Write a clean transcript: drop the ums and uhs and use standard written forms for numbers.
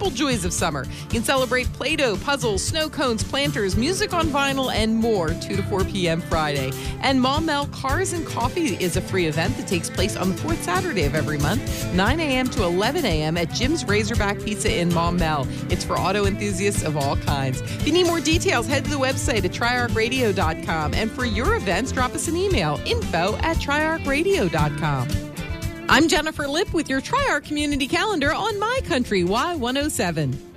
simple joys of summer. You can celebrate Play-Doh, puzzles, snow cones, planters, music on vinyl, and more 2 to 4 p.m. Friday. And Maumelle Cars and Coffee is a free event that takes place on the fourth Saturday of every month, 9 a.m. to 11 a.m. at Jim's Razorback Pizza in Maumelle. It's for auto enthusiasts of all kinds. If you need more details, head to the website at triarchradio.com. And for your events, drop us an email, info@triarchradio.com. I'm Jennifer Lipp with your Triarch Community Calendar on My Country Y107.